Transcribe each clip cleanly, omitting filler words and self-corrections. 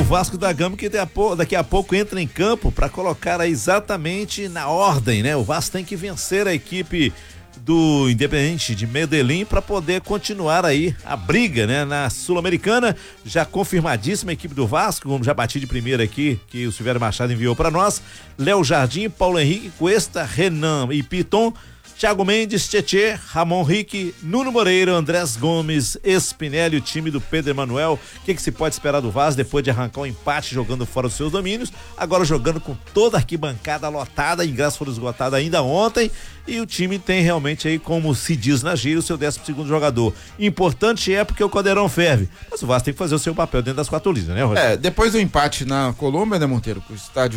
Vasco da Gama que daqui a pouco entra em campo para colocar aí exatamente na ordem, né? O Vasco tem que vencer a equipe do Independente de Medellín para poder continuar aí a briga, né? Na Sul-Americana, já confirmadíssima a equipe do Vasco, como já bati de primeira aqui, que o Silvério Machado enviou para nós, Léo Jardim, Paulo Henrique, Cuesta, Renan e Piton, Thiago Mendes, Tietê, Ramon Rique, Nuno Moreira, Andrés Gomes, Spinelli, o time do Pedro Emanuel. O que se pode esperar do Vasco depois de arrancar um empate jogando fora dos seus domínios, agora jogando com toda a arquibancada lotada, ingressos foram esgotados ainda ontem, e o time tem realmente aí, como se diz na gíria, o seu 12º jogador. Importante é porque o Caldeirão ferve, mas o Vasco tem que fazer o seu papel dentro das 4 linhas, né, Rogério? Depois do empate na Colômbia, né, Monteiro, o estádio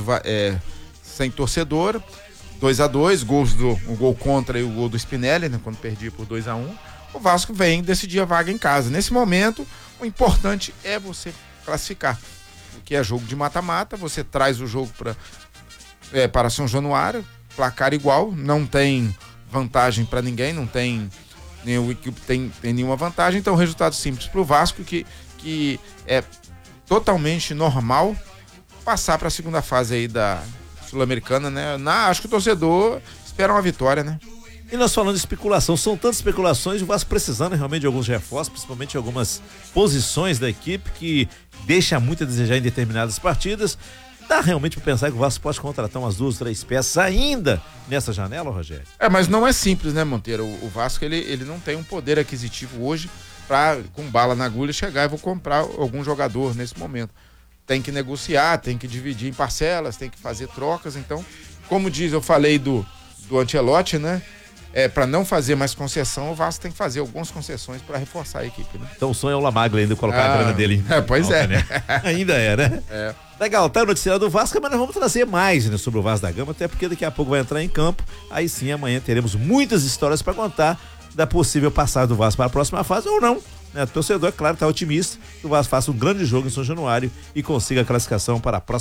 sem torcedor, 2-2, um gol contra e o gol do Spinelli, né, quando perdi por 2-1, o Vasco vem decidir a vaga em casa. Nesse momento, o importante é você classificar, porque é jogo de mata-mata, você traz o jogo para São Januário, placar igual, não tem vantagem para ninguém, não tem nenhuma equipe tem nenhuma vantagem, então resultado simples para o Vasco, que é totalmente normal passar para a segunda fase aí da Sul-Americana, né? Acho que o torcedor espera uma vitória, né? E nós falando de especulação, são tantas especulações, o Vasco precisando realmente de alguns reforços, principalmente algumas posições da equipe que deixa muito a desejar em determinadas partidas. Dá realmente para pensar que o Vasco pode contratar umas 2, 3 peças ainda nessa janela, Rogério? Mas não é simples, né, Monteiro? O Vasco, ele não tem um poder aquisitivo hoje para, com bala na agulha, chegar e vou comprar algum jogador nesse momento. Tem que negociar, tem que dividir em parcelas, tem que fazer trocas. Então, como eu falei do Ancelotti, né? Para não fazer mais concessão, o Vasco tem que fazer algumas concessões para reforçar a equipe, né? Então o sonho é o Lamaglia ainda colocar a grana dele. Pois é. Né? Ainda é, né? Legal, tá o noticiário do Vasco, mas nós vamos trazer mais, né, sobre o Vasco da Gama, até porque daqui a pouco vai entrar em campo. Aí sim, amanhã teremos muitas histórias para contar da possível passagem do Vasco para a próxima fase ou não. O torcedor, é claro, está otimista que o Vasco faça um grande jogo em São Januário e consiga a classificação para a próxima